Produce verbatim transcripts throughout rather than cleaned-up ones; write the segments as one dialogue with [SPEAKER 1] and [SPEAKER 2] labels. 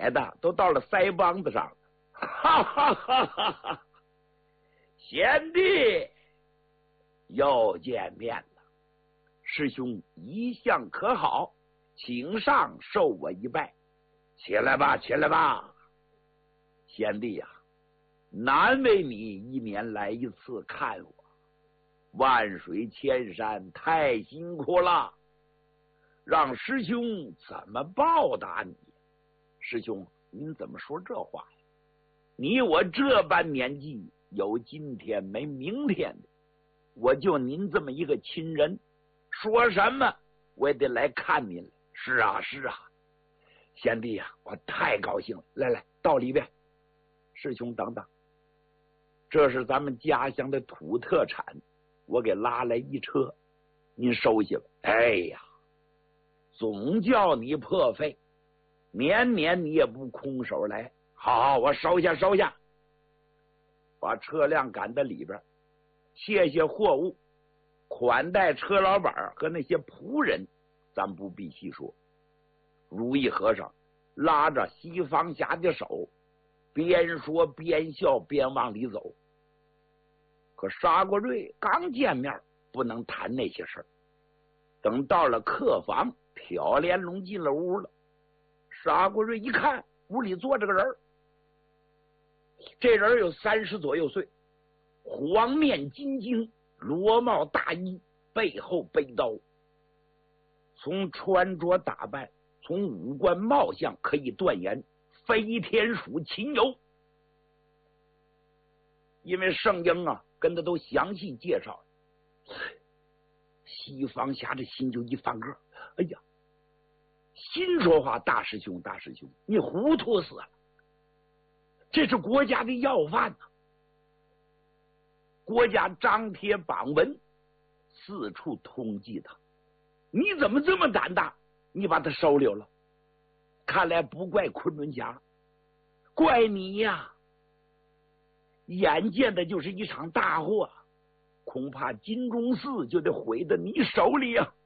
[SPEAKER 1] 奶的都到了腮帮子上了。哈哈哈哈哈！贤弟又见面了，师兄一向可好，请上受我一拜。起来吧，起来吧，贤弟呀、啊，难为你一年来一次看我，万水千山太辛苦了，让师兄怎么报答你？师兄，您怎么说这话呀？你我这般年纪，有今天没明天的，我就您这么一个亲人，说什么我也得来看您了。是啊，是啊，贤弟呀、啊，我太高兴了。来来，到里边。师兄等等，这是咱们家乡的土特产，我给拉来一车，您收下吧。哎呀，总叫你破费，年年你也不空手来。好好，我收下收下，把车辆赶到里边，卸卸货物，款待车老板和那些仆人，咱不必细说。如意和尚拉着西方侠的手，边说边笑边往里走。可沙国瑞刚见面，不能谈那些事儿。等到了客房，挑帘笼进了屋了。沙国瑞一看，屋里坐着个人，这人有三十左右岁，黄面金睛，罗帽大衣，背后背刀。从穿着打扮，从五官貌相可以断言，飞天属秦游。因为圣婴啊跟他都详细介绍了。西方侠这心就一翻个，哎呀，心说话，大师兄大师兄，你糊涂死了，这是国家的要犯呐、啊！国家张贴榜文，四处通缉他，你怎么这么胆大？你把他收留了，看来不怪昆仑侠，怪你呀！眼见的就是一场大祸，恐怕金钟寺就得毁在你手里啊！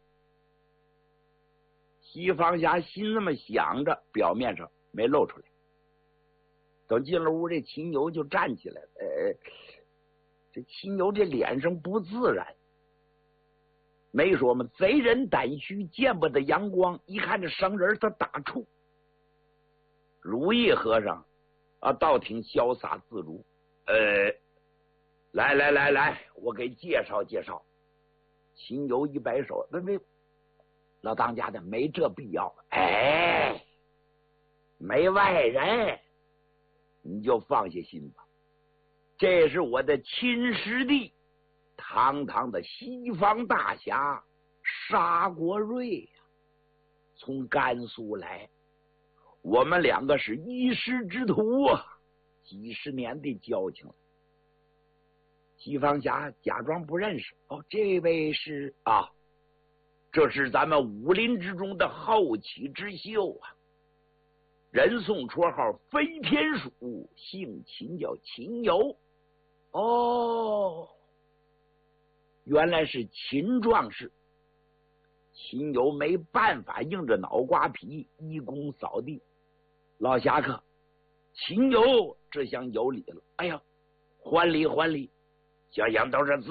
[SPEAKER 1] 西方侠心那么想着，表面上没露出来。等进了屋，这秦游就站起来了。呃，这秦游这脸上不自然，没说嘛，贼人胆虚，见不得阳光。一看这生人，他打怵。如意和尚啊，倒挺潇洒自如。呃，来来来来，我给介绍介绍。秦游一摆手，那那老当家的没这必要。哎，没外人，你就放下心吧。这是我的亲师弟，堂堂的西方大侠沙国瑞呀、啊，从甘肃来，我们两个是一师之徒啊，几十年的交情了。西方侠假装不认识，哦，这位是啊，这是咱们武林之中的后起之秀啊，人送绰号飞天鼠，姓秦，叫秦游。哦，原来是秦壮士。秦游没办法，硬着脑瓜皮一躬扫地。老侠客，秦游这厢有礼了。哎呀，还礼还礼，想想都是自